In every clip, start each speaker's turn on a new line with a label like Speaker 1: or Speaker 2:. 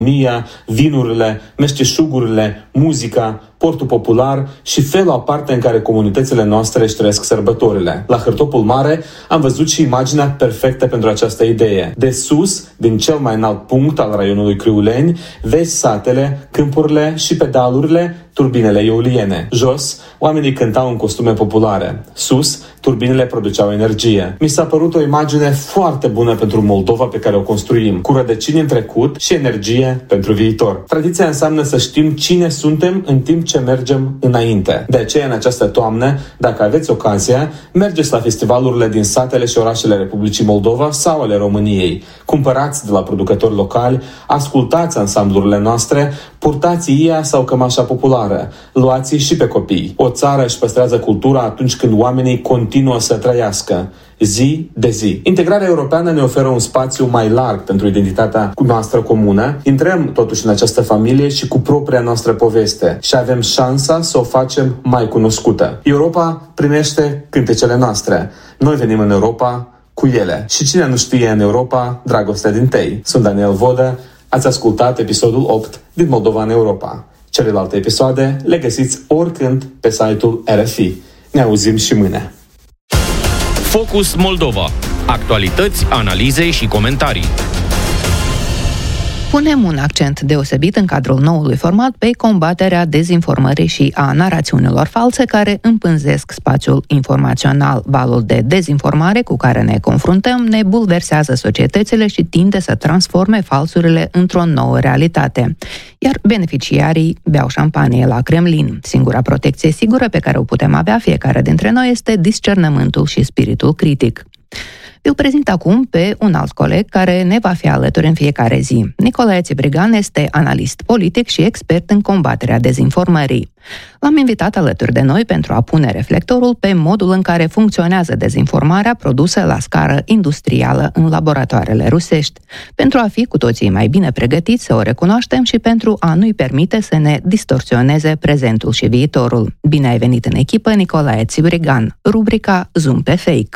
Speaker 1: vinurile, meșteșugurile, muzica, portul popular și felul aparte în care comunitățile noastre își trăiesc sărbătorile. La Hârtopul Mare am văzut și imaginea perfectă pentru această idee. De sus, din cel mai înalt punct al raionului Criuleni, vezi satele, câmpurile și pe dealurile turbinele eoliene. Jos, oamenii cântau în costume populare. Sus, turbinele produceau energie. Mi s-a părut o imagine foarte bună pentru Moldova pe care o construim, cu rădăcini în trecut și energie pentru viitor. Tradiția înseamnă să știm cine suntem în timp ce mergem înainte. De aceea, în această toamnă, dacă aveți ocazia, mergeți la festivalurile din satele și orașele Republicii Moldova sau ale României. Cumpărați de la producători locali, ascultați ansamblurile noastre, purtați ia sau cămașa populară, luați-i și pe copii. O țară își păstrează cultura atunci când oamenii continuă să trăiască, zi de zi. Integrarea europeană ne oferă un spațiu mai larg pentru identitatea noastră comună. Intrăm totuși în această familie și cu propria noastră poveste și avem șansa să o facem mai cunoscută. Europa primește cântecele noastre. Noi venim în Europa cu ele. Și cine nu știe în Europa, dragostea din tei. Sunt Daniel Vodă, ați ascultat episodul 8 din Moldova în Europa. Celelalte episoade le găsiți oricând pe site-ul RFI. Ne auzim și mâine.
Speaker 2: Focus Moldova. Actualități, analize și comentarii.
Speaker 3: Punem un accent deosebit în cadrul noului format pe combaterea dezinformării și a narațiunilor false care împânzesc spațiul informațional. Valul de dezinformare cu care ne confruntăm ne bulversează societățile și tinde să transforme falsurile într-o nouă realitate. Iar beneficiarii beau șampanie la Kremlin. Singura protecție sigură pe care o putem avea fiecare dintre noi este discernământul și spiritul critic. Eu prezint acum pe un alt coleg care ne va fi alături în fiecare zi. Nicolae Țibrigan este analist politic și expert în combaterea dezinformării. L-am invitat alături de noi pentru a pune reflectorul pe modul în care funcționează dezinformarea produsă la scară industrială în laboratoarele rusești, pentru a fi cu toții mai bine pregătiți să o recunoaștem și pentru a nu-i permite să ne distorsioneze prezentul și viitorul. Bine ai venit în echipă, Nicolae Țibrigan, rubrica Zoom pe Fake.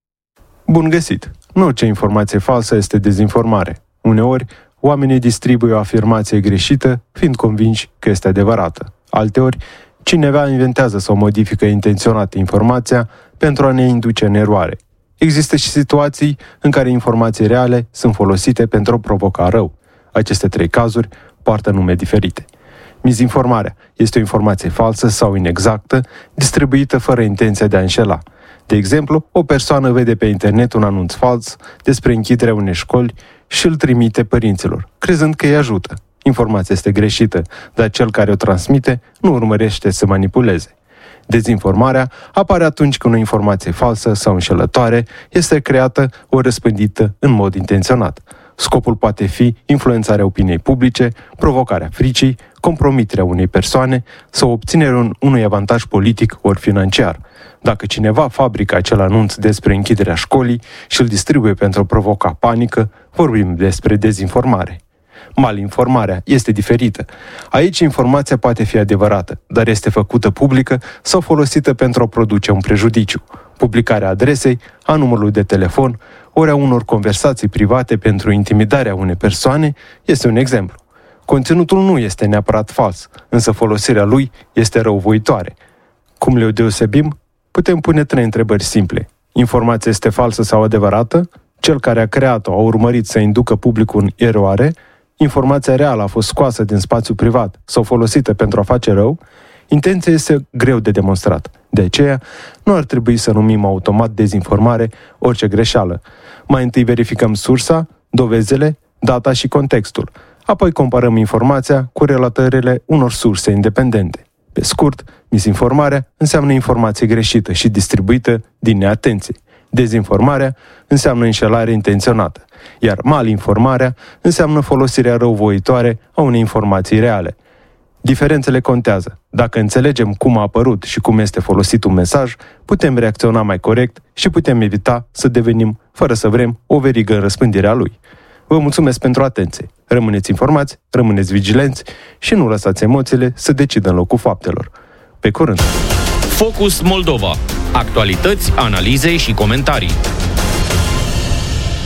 Speaker 4: Bun găsit! Nu orice informație falsă este dezinformare. Uneori, oamenii distribuie o afirmație greșită, fiind convinși că este adevărată. Alteori, cineva inventează sau modifică intenționat informația pentru a ne induce în eroare. Există și situații în care informații reale sunt folosite pentru a provoca rău. Aceste 3 cazuri poartă nume diferite. Mizinformarea este o informație falsă sau inexactă, distribuită fără intenția de a înșela. De exemplu, o persoană vede pe internet un anunț fals despre închiderea unei școli și îl trimite părinților, crezând că îi ajută. Informația este greșită, dar cel care o transmite nu urmărește să manipuleze. Dezinformarea apare atunci când o informație falsă sau înșelătoare este creată ori răspândită în mod intenționat. Scopul poate fi influențarea opiniei publice, provocarea fricii, compromiterea unei persoane sau obținerea unui avantaj politic ori financiar. Dacă cineva fabrică acel anunț despre închiderea școlii și îl distribuie pentru a provoca panică, vorbim despre dezinformare. Malinformarea este diferită. Aici informația poate fi adevărată, dar este făcută publică sau folosită pentru a produce un prejudiciu. Publicarea adresei, a numărului de telefon, ori a unor conversații private pentru intimidarea unei persoane este un exemplu. Conținutul nu este neapărat fals, însă folosirea lui este răuvoitoare. Cum le deosebim? Putem pune 3 întrebări simple. Informația este falsă sau adevărată? Cel care a creat-o a urmărit să inducă publicul în eroare? Informația reală a fost scoasă din spațiu privat sau folosită pentru a face rău? Intenția este greu de demonstrat. De aceea, nu ar trebui să numim automat dezinformare orice greșeală. Mai întâi verificăm sursa, dovezile, data și contextul. Apoi comparăm informația cu relatările unor surse independente. Pe scurt, misinformarea înseamnă informație greșită și distribuită din neatenție. Dezinformarea înseamnă înșelare intenționată, iar malinformarea înseamnă folosirea răuvoitoare a unei informații reale. Diferențele contează. Dacă înțelegem cum a apărut și cum este folosit un mesaj, putem reacționa mai corect și putem evita să devenim, fără să vrem, o verigă în răspândirea lui. Vă mulțumesc pentru atenție. Rămâneți informați, rămâneți vigilenți și nu lăsați emoțiile să decidă în locul faptelor. Pe curând!
Speaker 2: Focus Moldova. Actualități, analize și comentarii.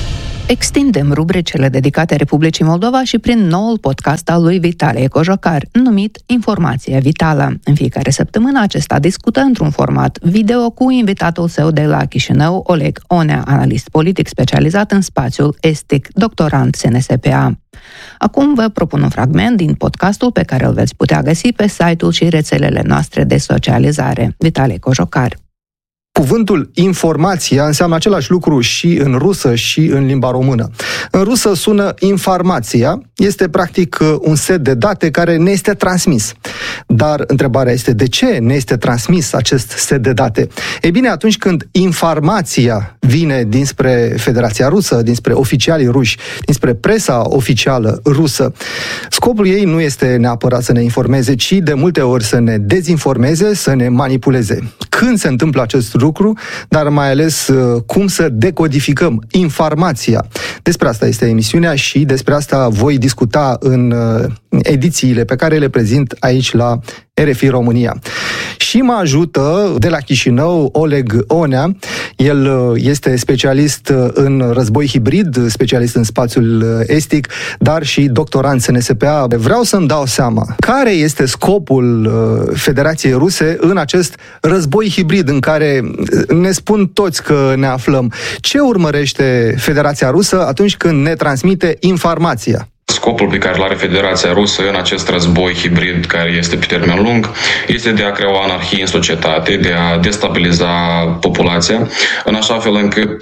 Speaker 3: Extindem rubricile dedicate Republicii Moldova și prin noul podcast al lui Vitalie Cojocar, numit Informația Vitală. În fiecare săptămână acesta discută într-un format video cu invitatul său de la Chișinău, Oleg Onea, analist politic specializat în spațiul estic, doctorand SNSPA. Acum vă propun un fragment din podcastul pe care îl veți putea găsi pe site-ul și rețelele noastre de socializare. Vitalie Cojocar.
Speaker 5: Cuvântul informația înseamnă același lucru și în rusă și în limba română. În rusă sună informația, este practic un set de date care ne este transmis. Dar întrebarea este de ce ne este transmis acest set de date? Ei bine, atunci când informația vine dinspre Federația Rusă, dinspre oficialii ruși, dinspre presa oficială rusă, scopul ei nu este neapărat să ne informeze, ci de multe ori să ne dezinformeze, să ne manipuleze. Când se întâmplă acest lucru, dar mai ales cum să decodificăm informația. Despre asta este emisiunea și despre asta voi discuta în edițiile pe care le prezint aici la RFI România. Și mă ajută de la Chișinău Oleg Onea. El este specialist în război hibrid, specialist în spațiul estic, dar și doctorand SNSPA. Vreau să-mi dau seama care este scopul Federației Ruse în acest război hibrid în care ne spun toți că ne aflăm. Ce urmărește Federația Rusă atunci când ne transmite informația?
Speaker 6: Scopul pe care îl are Federația Rusă în acest război hibrid, care este pe termen lung, este de a crea o anarhie în societate, de a destabiliza populația, în așa fel încât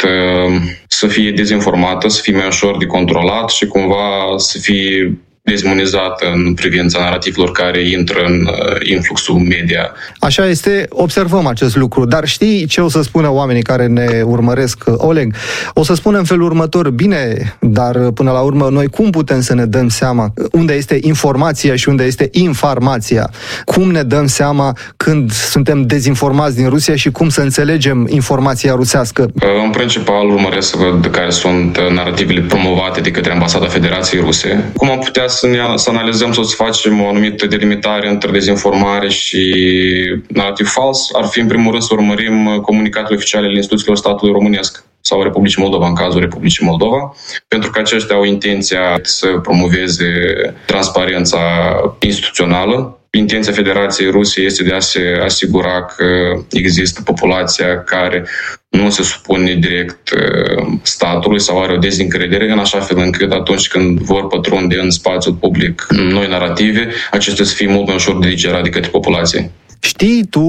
Speaker 6: să fie dezinformată, să fie mai ușor de controlat și cumva să fie dezmonizată în privința narativelor care intră în influxul media.
Speaker 5: Așa este, observăm acest lucru, dar știi ce o să spună oamenii care ne urmăresc, Oleg? O să spună în felul următor, bine, dar până la urmă noi cum putem să ne dăm seama unde este informația și unde este informația? Cum ne dăm seama când suntem dezinformați din Rusia și cum să înțelegem informația rusească?
Speaker 6: În principal urmăresc să văd care sunt narativele promovate de către Ambasada Federației Ruse. Cum am putea să analizăm sau să facem o anumită delimitare între dezinformare și narativ fals, ar fi în primul rând să urmărim comunicatele oficiale ale instituțiilor statului românesc sau Republicii Moldova, în cazul Republicii Moldova, pentru că aceștia au intenția să promoveze transparența instituțională. Intenția Federației Ruse este de a se asigura că există populația care nu se supune direct statului sau are o dezincredere, în așa fel încât atunci când vor pătrunde în spațiul public noi narative, acestea să fie mult mai ușor de digerat de către populație.
Speaker 5: Știi tu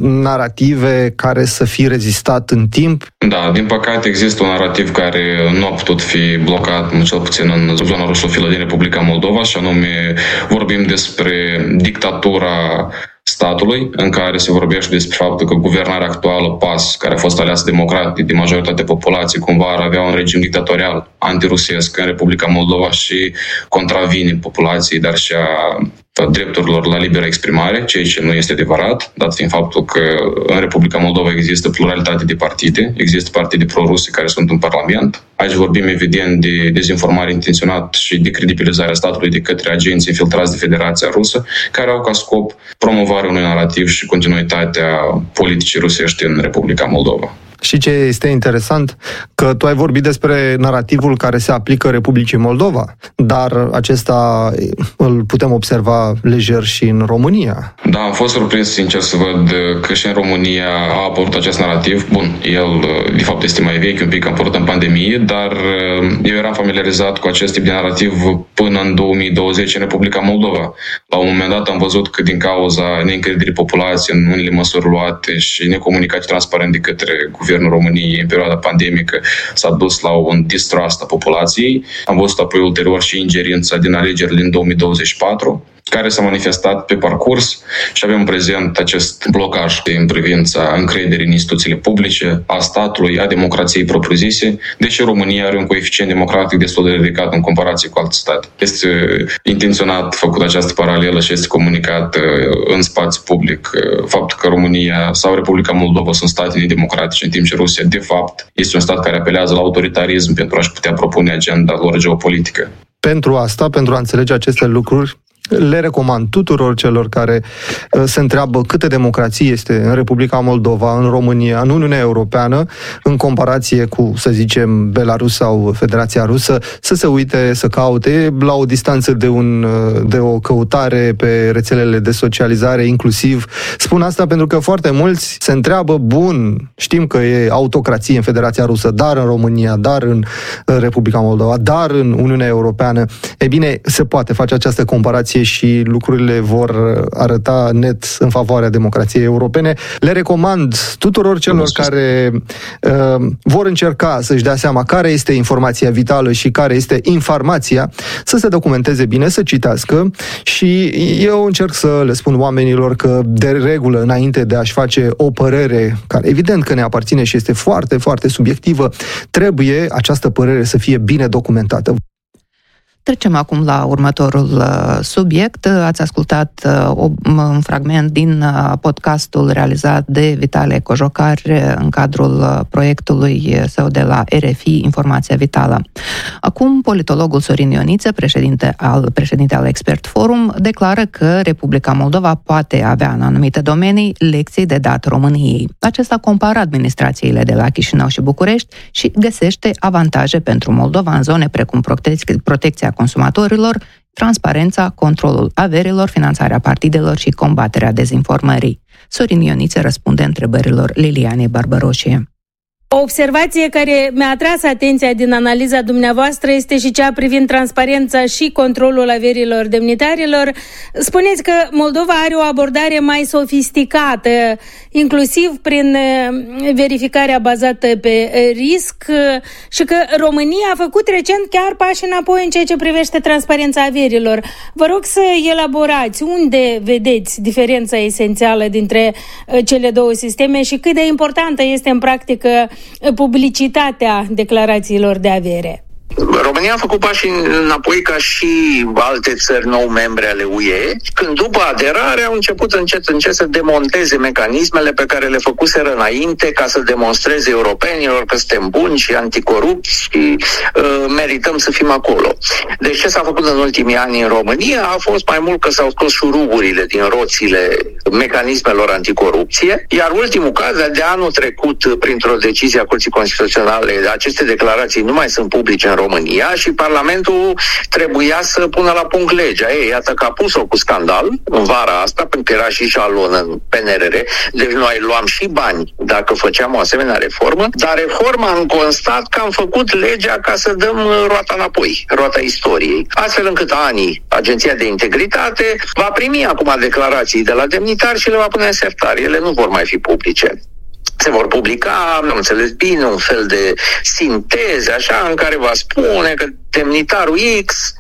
Speaker 5: narative care să fi rezistat în timp?
Speaker 6: Da, din păcate există un narativ care nu a putut fi blocat, cel puțin în zona rusofilă din Republica Moldova, și anume vorbim despre dictatura statului, în care se vorbește despre faptul că guvernarea actuală, PAS, care a fost aleasă democratic de majoritatea populației, cumva ar avea un regim dictatorial antirusesc în Republica Moldova și contravine populației, dar și a drepturilor la liberă exprimare, ceea ce nu este adevărat, dat fiind faptul că în Republica Moldova există pluralitate de partide, există partide pro-ruse care sunt în Parlament. Aici vorbim evident de dezinformare intenționată și de credibilizarea statului de către agenții infiltrați de Federația Rusă, care au ca scop promovarea unui narativ și continuitatea politicii rusești în Republica Moldova.
Speaker 5: Și ce este interesant, că tu ai vorbit despre narativul care se aplică Republicii Moldova, dar acesta îl putem observa lejer și în România.
Speaker 6: Da, am fost surprins, sincer, să văd că și în România a apărut acest narativ. Bun, el, de fapt, este mai vechi, un pic, am apărut în pandemie, dar eu eram familiarizat cu acest tip de narativ până în 2020 în Republica Moldova. La un moment dat am văzut că din cauza neîncrederii populației în unele măsuri luate și necomunicat transparent de către Guvernul României în perioada pandemică s-a dus la un distrust a populației. Am văzut apoi ulterior și ingerința din alegerile din 2024, care s-a manifestat pe parcurs și avem prezent acest blocaj în privința încrederii în instituțiile publice, a statului, a democrației propriu-zise, deși România are un coeficient democratic destul de ridicat în comparație cu alte state. Este intenționat făcut această paralelă și este comunicat în spațiu public faptul că România sau Republica Moldova sunt state nedemocratice, în timp ce Rusia, de fapt, este un stat care apelează la autoritarism pentru a-și putea propune agenda lor geopolitică.
Speaker 5: Pentru asta, pentru a înțelege aceste lucruri, le recomand tuturor celor care se întreabă câtă democrație este în Republica Moldova, în România, în Uniunea Europeană, în comparație cu, să zicem, Belarus sau Federația Rusă, să se uite, să caute la o distanță de o căutare pe rețelele de socializare, inclusiv. Spun asta pentru că foarte mulți se întreabă, bun, știm că e autocrație în Federația Rusă, dar în România, dar în Republica Moldova, dar în Uniunea Europeană. E bine, se poate face această comparație și lucrurile vor arăta net în favoarea democrației europene. Le recomand tuturor celor care vor încerca să-și dea seama care este informația vitală și care este informația, să se documenteze bine, să citească, și eu încerc să le spun oamenilor că, de regulă, înainte de a-și face o părere, care evident că ne aparține și este foarte, foarte subiectivă, trebuie această părere să fie bine documentată.
Speaker 3: Trecem acum la următorul subiect. Ați ascultat un fragment din podcastul realizat de Vitale Cojocar în cadrul proiectului său de la RFI, Informația Vitală. Acum, politologul Sorin Ioniță, președinte al Expert Forum, declară că Republica Moldova poate avea în anumite domenii lecții de dat României. Acesta compară administrațiile de la Chișinău și București și găsește avantaje pentru Moldova în zone precum protecția consumatorilor, transparența, controlul averilor, finanțarea partidelor și combaterea dezinformării. Sorin Ioniță răspunde întrebărilor Lilianei Barbaroșie.
Speaker 7: O observație care mi-a atras atenția din analiza dumneavoastră este și cea privind transparența și controlul averilor demnitarilor. Spuneți că Moldova are o abordare mai sofisticată, inclusiv prin verificarea bazată pe risc, și că România a făcut recent chiar pași înapoi în ceea ce privește transparența averilor. Vă rog să elaborați unde vedeți diferența esențială dintre cele două sisteme și cât de importantă este în practică publicitatea declarațiilor de avere.
Speaker 8: România a făcut pași înapoi ca și alte țări nou membre ale UE, când după aderare au început încet să demonteze mecanismele pe care le făcuseră înainte ca să demonstreze europenilor că suntem buni și anticorupți și merităm să fim acolo. Deci ce s-a făcut în ultimii ani în România a fost mai mult că s-au scos șuruburile din roțile mecanismelor anticorupție, iar ultimul caz de anul trecut, printr-o decizie a Curții Constituționale, aceste declarații nu mai sunt publice în România și Parlamentul trebuia să pună la punct legea. Iată că a pus-o cu scandal în vara asta, pentru că era și jalon în PNRR, deci noi luam și bani dacă făceam o asemenea reformă, dar reforma am constat că am făcut legea ca să dăm roata înapoi, roata istoriei. Astfel încât Agenția de Integritate va primi acum declarații de la demnitari și le va pune în sertar. Ele nu vor mai fi publice. Se vor publica, am înțeles bine, un fel de sinteze, așa, în care va spune că demnitarul X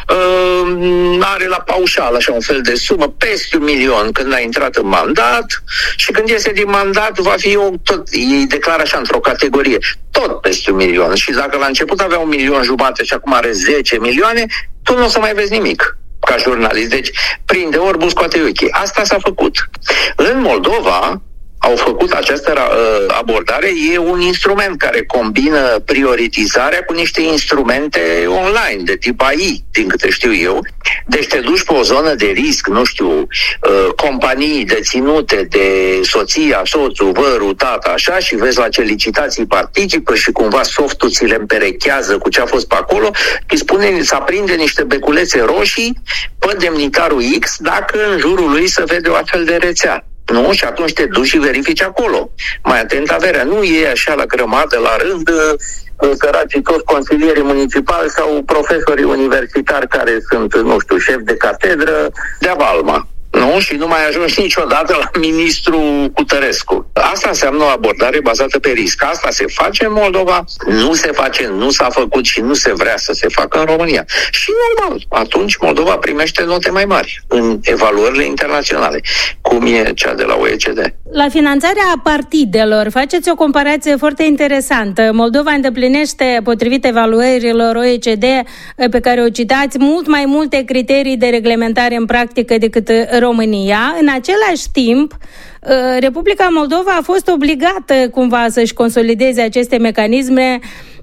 Speaker 8: are la paușal, așa, un fel de sumă peste 1 milion când a intrat în mandat și când iese din mandat va fi tot, ei declară așa într-o categorie, tot peste 1 milion. Și dacă la început avea 1,5 milion și acum are 10 milioane, tu nu o să mai vezi nimic ca jurnalist. Deci, prinde orbul, scoate ochii. Asta s-a făcut. În Moldova au făcut această abordare, e un instrument care combină prioritizarea cu niște instrumente online, de tip AI, din câte știu eu. Deci te duci pe o zonă de risc, nu știu, companii deținute de soția, soțul, vărul, tata, așa, și vezi la ce licitații participă și cumva softul ți le împerechează cu ce a fost pe acolo, îi spune să aprinde niște beculețe roșii pe demnitarul X dacă în jurul lui se vede o astfel de rețea. Nu? Și atunci te duci și verifici acolo. Mai atent averea. Nu e așa la grămadă, la rând, săracii toți consilierii municipali sau profesorii universitari care sunt, nu știu, șef de catedră de Valma. Nu? Și nu mai ajungi niciodată la ministrul Cutărescu. Asta înseamnă o abordare bazată pe risc. Asta se face în Moldova, nu se face, nu s-a făcut și nu se vrea să se facă în România. Și normal, atunci Moldova primește note mai mari în evaluările internaționale, cum e cea de la OECD.
Speaker 7: La finanțarea partidelor, faceți o comparație foarte interesantă. Moldova îndeplinește, potrivit evaluărilor OECD pe care o citați, mult mai multe criterii de reglementare în practică decât România. În același timp, Republica Moldova a fost obligată cumva să-și consolideze aceste mecanisme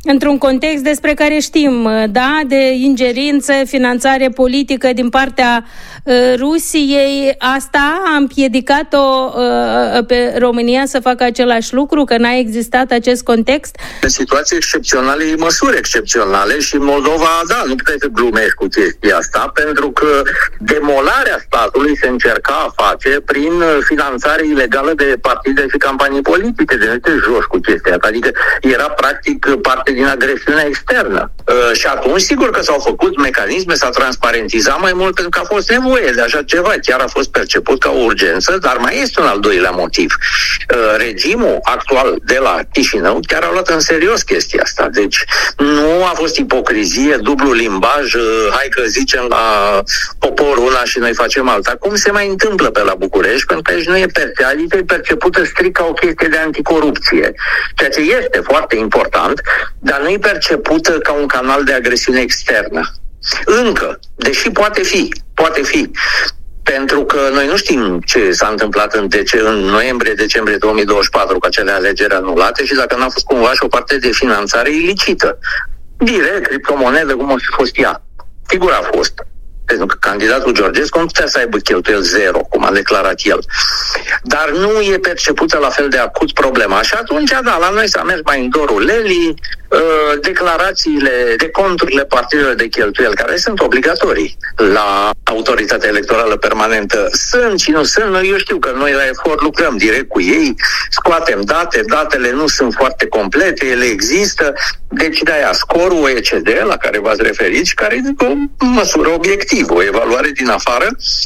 Speaker 7: într-un context despre care știm, da, de ingerință, finanțare politică din partea Rusiei. Asta a împiedicat-o pe România să facă același lucru, că n-a existat acest context?
Speaker 8: În situații excepționale, măsuri excepționale și Moldova, da, nu puteai să glumești cu chestia asta, pentru că demolarea statului se încerca a face prin finanțare ilegală de partide și campanii politice. De nu te joci cu chestia asta. Adică era practic parte din agresiunea externă. Și atunci, sigur că s-au făcut mecanisme, s-a transparentizat mai mult pentru că a fost nevoie de așa ceva. Chiar a fost perceput ca o urgență, dar mai este un al doilea motiv. Regimul actual de la Chișinău chiar a luat în serios chestia asta. Deci nu a fost ipocrizie, dublu limbaj, hai că zicem la popor una și noi facem alta. Cum se mai întâmplă pe la București? Pentru că aici nu e adică e percepută strict ca o chestie de anticorupție. Ceea ce este foarte important, dar nu e percepută ca un canal de agresiune externă. Încă, deși poate fi. Pentru că noi nu știm ce s-a întâmplat în noiembrie-decembrie 2024 cu acele alegeri anulate și dacă n-a fost cumva și o parte de finanțare ilicită. Direct, criptomonedă, cum a fost ea. Sigur a fost. Pentru că candidatul Georgescu nu putea să aibă cheltuieli zero, cum a declarat el. Dar nu e percepută la fel de acut problema. Și atunci, da, la noi s-a mers mai în dorul lelii, declarațiile de conturile partidelor de cheltuieli, care sunt obligatorii la Autoritatea Electorală Permanentă, sunt și nu sunt. Eu știu că noi la efort lucrăm direct cu ei, scoatem datele nu sunt foarte complete, ele există, deci de-aia scorul OECD, la care v-ați referit și care e o măsură obiectivă, o evaluare din afară,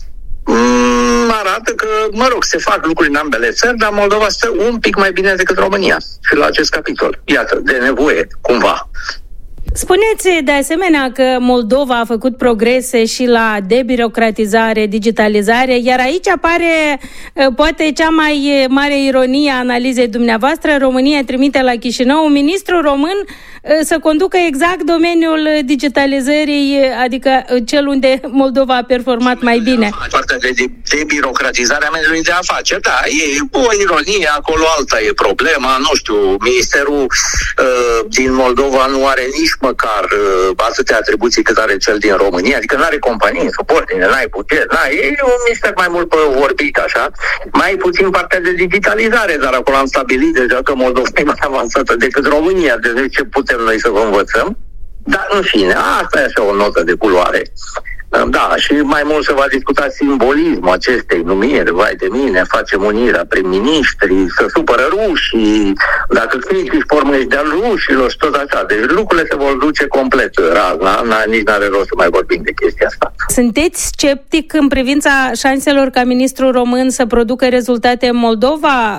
Speaker 8: arată că, se fac lucruri în ambele țări, dar Moldova stă un pic mai bine decât România și la acest capitol. Iată, de nevoie, cumva.
Speaker 7: Spuneți de asemenea că Moldova a făcut progrese și la debirocratizare, digitalizare, iar aici apare poate cea mai mare ironie a analizei dumneavoastră. România trimite la Chișinău un ministru român să conducă exact domeniul digitalizării, adică cel unde Moldova a performat mai bine.
Speaker 8: Partea de debirocratizare a mediului de afaceri, da, e o ironie, acolo alta e problema, nu știu, ministerul din Moldova nu are nici măcar atâtea atribuții cât are cel din România, adică nu are companii în subordine, n-ai buget, e un minister mai mult pe vorbit, așa, mai puțin partea de digitalizare, dar acolo am stabilit deja că Moldova e mai avansată decât România, de ce putem noi să vă învățăm, dar în fine, asta e așa o notă de culoare. Da, și mai mult se va discuta simbolismul acestei numiri, vai de mine, facem unirea prim-ministri, să supără rușii, dacă critici pormești de-al rușilor și tot așa. Deci lucrurile se vor duce complet razna, nici n-are rost să mai vorbim de chestia asta.
Speaker 7: Sunteți sceptic în privința șanselor ca ministrul român să producă rezultate în Moldova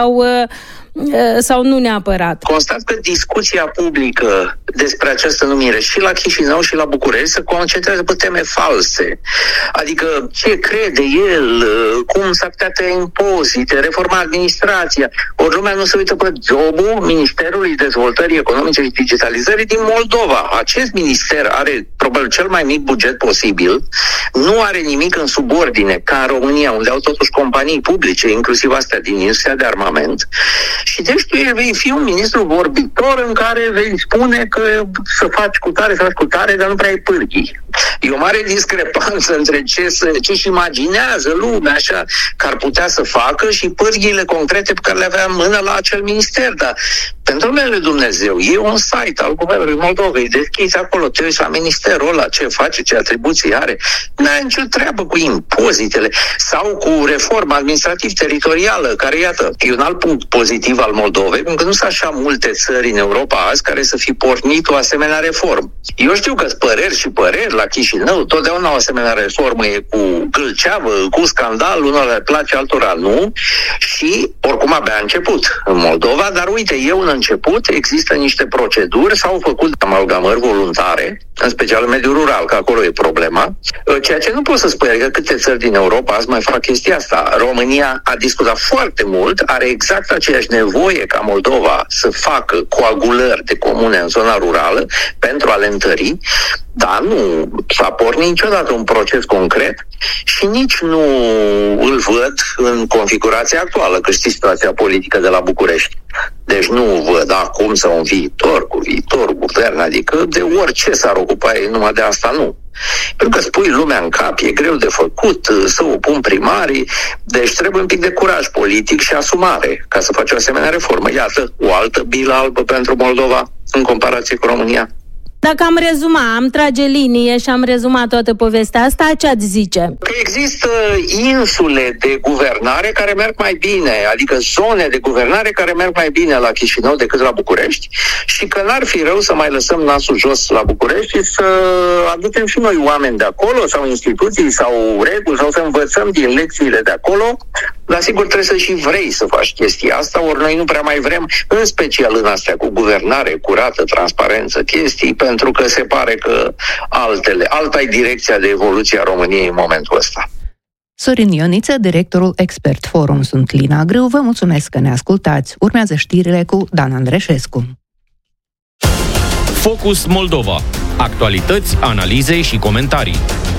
Speaker 7: sau nu neapărat?
Speaker 8: Constat că discuția publică despre această numire și la Chișinău și la București se concentrează pe teme false. Adică ce crede el, cum s-ar putea tăia impozite, reforma administrația. Ori lumea nu se uită pe jobul Ministerului Dezvoltării Economice și Digitalizării din Moldova. Acest minister are probabil cel mai mic buget posibil, nu are nimic în subordine, ca în România, unde au totuși companii publice, inclusiv astea din industria de armament. Și deci tu vei fi un ministru vorbitor în care vei spune că să faci cu tare, dar nu prea ai pârghii. E o mare discrepanță între ce-și imaginează lumea așa că ar putea să facă și pârghiile concrete pe care le avea în mână la acel minister. Dar pentru numele lui Dumnezeu, e un site al Guvernului Moldovei, deschizi acolo, te uiți la ministerul ăla, ce face, ce atribuții are. N-ai nicio treabă cu impozitele sau cu reforma administrativ-teritorială, care, iată, e un alt punct pozitiv al Moldovei, pentru că nu sunt așa multe țări în Europa azi care să fi pornit o asemenea reformă. Eu știu că păreri și păreri la Chișinău, totdeauna o asemenea reformă e cu gâlceavă, cu scandal, unora le place, altora nu, și oricum abia a început în Moldova, dar uite, e un început, există niște proceduri, s-au făcut amalgamări voluntare, în special în mediul rural, că acolo e problema, ceea ce nu pot să spui, că câte țări din Europa azi mai fac chestia asta. România a discutat foarte mult, are exact aceeași nevoie ca Moldova să facă coagulări de comune în zona rurală pentru a le întări, dar nu s-a pornit niciodată un proces concret și nici nu îl văd în configurația actuală, că știți situația politică de la București. Deci nu văd acum sau în viitor, cu viitor guvern, adică de orice s-ar ocupa ei, numai de asta nu. Pentru că spui lumea în cap, e greu de făcut, să opun primarii, deci trebuie un pic de curaj politic și asumare ca să faci o asemenea reformă. Iată, o altă bilă albă pentru Moldova în comparație cu România.
Speaker 7: Dacă am trage linie și am rezumat toată povestea asta, ce ați zice?
Speaker 8: Că există insule de guvernare care merg mai bine, adică zone de guvernare care merg mai bine la Chișinău decât la București și că n-ar fi rău să mai lăsăm nasul jos la București și să aducem și noi oameni de acolo sau instituții sau reguli sau să învățăm din lecțiile de acolo. Dar sigur trebuie să și vrei să faci chestia asta, ori noi nu prea mai vrem, în special în astea cu guvernare curată, transparență, chestii, pentru că se pare că alta-i direcția de evoluție a României în momentul ăsta.
Speaker 3: Sorin Ioniță, directorul Expert Forum, sunt Lina Grâu. Vă mulțumesc că ne ascultați. Urmează știrile cu Dan Andreșescu.
Speaker 2: Focus Moldova. Actualități, analize și comentarii.